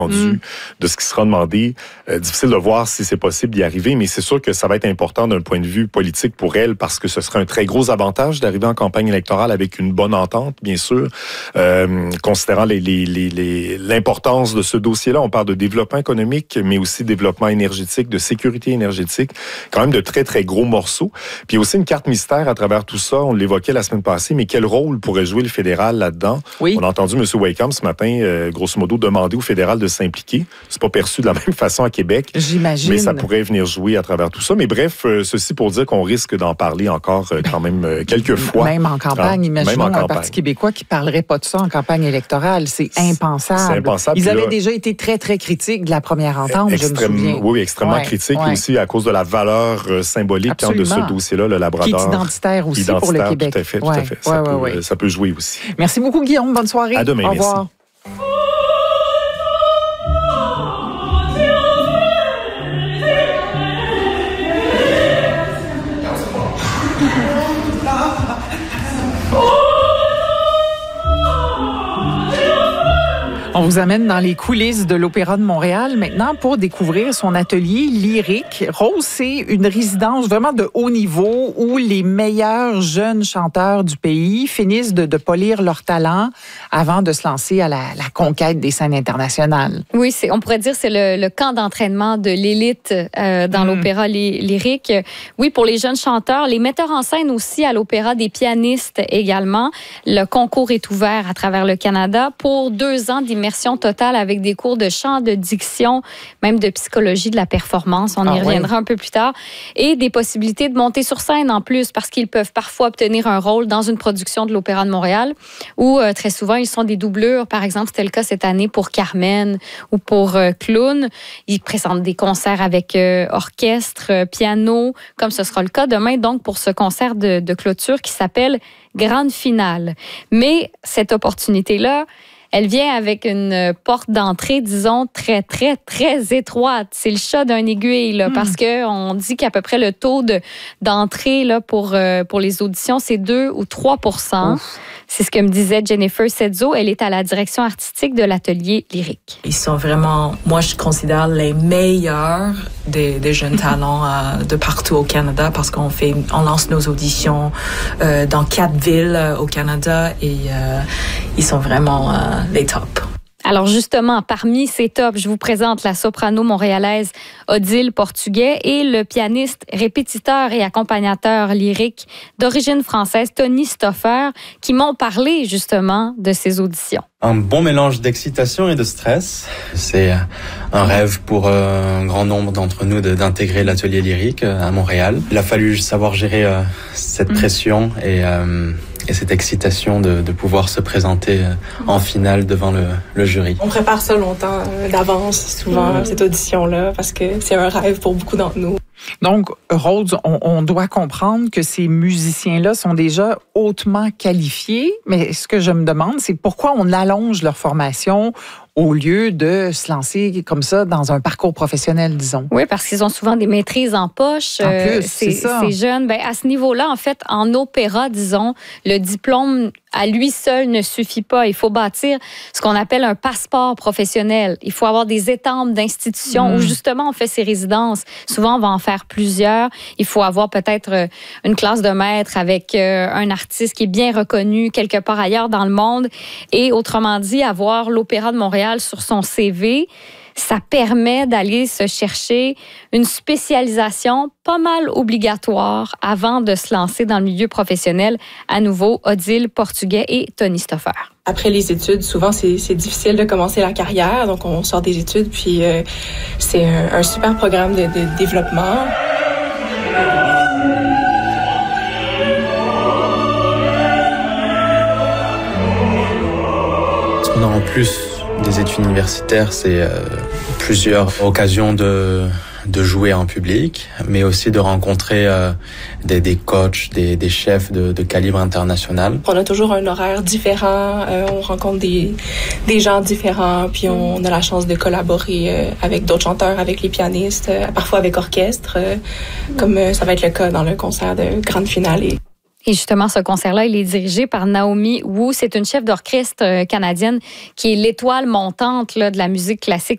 de ce qui sera demandé. Difficile de voir si c'est possible d'y arriver, mais c'est sûr que ça va être important d'un point de vue politique pour elle parce que ce serait un très gros avantage d'arriver en campagne électorale avec une bonne entente, bien sûr. Considérant l'importance de ce dossier-là, on parle de développement économique, mais aussi développement énergétique, de sécurité énergétique, quand même de très, très gros morceaux. Puis il y a aussi une carte mystère à travers tout ça, on l'évoquait la semaine passée, mais quel rôle pourrait jouer le fédéral là-dedans? Oui. On a entendu M. Wakeham ce matin, grosso modo, demander au fédéral de s'impliquer. C'est pas perçu de la même façon à Québec. J'imagine. Mais ça pourrait venir jouer à travers tout ça. Mais bref, ceci pour dire qu'on risque d'en parler encore quand même quelques fois. Même en campagne, imaginons un Parti québécois qui parlerait pas de ça en campagne électorale. C'est impensable. C'est impensable. Ils avaient déjà été très, très critiques de la première entente, je me souviens. Oui, extrêmement critiques. Et aussi à cause de la valeur symbolique de ce dossier-là, le Labrador. Qui est identitaire aussi pour le Québec. Tout à fait. Ça peut jouer aussi. Merci beaucoup, Guillaume. Bonne soirée. À demain, Au revoir. Merci. On vous amène dans les coulisses de l'Opéra de Montréal maintenant pour découvrir son atelier lyrique. Rose, c'est une résidence vraiment de haut niveau où les meilleurs jeunes chanteurs du pays finissent de polir leur talent avant de se lancer à la conquête des scènes internationales. Oui, on pourrait dire que c'est le camp d'entraînement de l'élite dans l'opéra lyrique. Oui, pour les jeunes chanteurs, les metteurs en scène aussi à l'opéra, des pianistes également. Le concours est ouvert à travers le Canada pour 2 ans d'immersion totale avec des cours de chant, de diction, même de psychologie de la performance. On y reviendra un peu plus tard. Et des possibilités de monter sur scène en plus parce qu'ils peuvent parfois obtenir un rôle dans une production de l'Opéra de Montréal où très souvent ils sont des doublures. Par exemple, c'était le cas cette année pour Carmen ou pour Clown. Ils présentent des concerts avec orchestre, piano, comme ce sera le cas demain donc pour ce concert de clôture qui s'appelle Grande Finale. Mais cette opportunité-là, elle vient avec une porte d'entrée, disons, très, très, très étroite. C'est le chat d'un aiguille, là, parce qu'on dit qu'à peu près le taux d'entrée là, pour les auditions, c'est 2 ou 3%. C'est ce que me disait Jennifer Sedzo. Elle est à la direction artistique de l'atelier lyrique. Ils sont vraiment, moi, je considère les meilleurs des jeunes talents de partout au Canada parce on lance nos auditions dans 4 villes au Canada et ils sont vraiment les tops. Alors justement, parmi ces tops, je vous présente la soprano montréalaise Odile Portuguet et le pianiste, répétiteur et accompagnateur lyrique d'origine française Tony Stoffer qui m'ont parlé justement de ces auditions. Un bon mélange d'excitation et de stress. C'est un rêve pour un grand nombre d'entre nous d'intégrer l'atelier lyrique à Montréal. Il a fallu savoir gérer cette pression et cette excitation de pouvoir se présenter en finale devant le jury. On prépare ça longtemps d'avance, souvent, cette audition-là, parce que c'est un rêve pour beaucoup d'entre nous. Donc, Rose, on doit comprendre que ces musiciens-là sont déjà hautement qualifiés, mais ce que je me demande, c'est pourquoi on allonge leur formation au lieu de se lancer comme ça dans un parcours professionnel, disons. Oui, parce qu'ils ont souvent des maîtrises en poche. En plus, c'est ça. Ces jeunes, à ce niveau-là, en fait, en opéra, disons, le diplôme à lui seul ne suffit pas. Il faut bâtir ce qu'on appelle un passeport professionnel. Il faut avoir des étampes d'institutions où justement on fait ses résidences. Souvent, on va en faire plusieurs. Il faut avoir peut-être une classe de maître avec un artiste qui est bien reconnu quelque part ailleurs dans le monde. Et autrement dit, avoir l'Opéra de Montréal sur son CV, ça permet d'aller se chercher une spécialisation pas mal obligatoire avant de se lancer dans le milieu professionnel. À nouveau, Odile Portuguet et Tony Stoffer. Après les études, souvent, c'est difficile de commencer la carrière. Donc, on sort des études, puis c'est un super programme de développement. Ce qu'on a en plus des études universitaires, c'est plusieurs occasions de jouer en public, mais aussi de rencontrer des coachs, des chefs de calibre international. On a toujours un horaire différent, on rencontre des gens différents, puis on a la chance de collaborer avec d'autres chanteurs, avec les pianistes, parfois avec orchestre, comme ça va être le cas dans le concert de Grande Finale. Et justement, ce concert-là, il est dirigé par Naomi Wu. C'est une chef d'orchestre canadienne qui est l'étoile montante là, de la musique classique